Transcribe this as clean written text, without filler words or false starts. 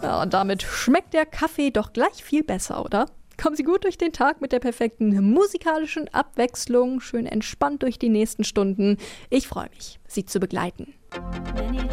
Ja, und damit schmeckt der Kaffee doch gleich viel besser, oder? Kommen Sie gut durch den Tag mit der perfekten musikalischen Abwechslung, schön entspannt durch die nächsten Stunden. Ich freue mich, Sie zu begleiten.